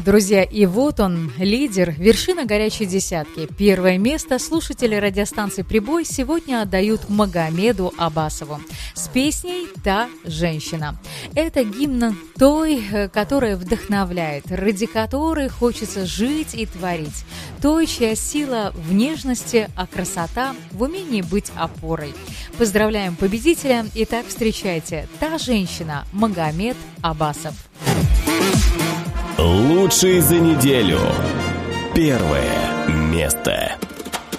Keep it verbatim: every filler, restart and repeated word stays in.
Друзья, и вот он, лидер, вершина горячей десятки. Первое место слушатели радиостанции «Прибой» сегодня отдают Магомеду Аббасову с песней «Та женщина». Это гимн той, которая вдохновляет, ради которой хочется жить и творить. Той, чья сила в нежности, а красота в умении быть опорой. Поздравляем победителя. Итак, встречайте, «Та женщина» Магомед Аббасов. Лучший за неделю. Первое место.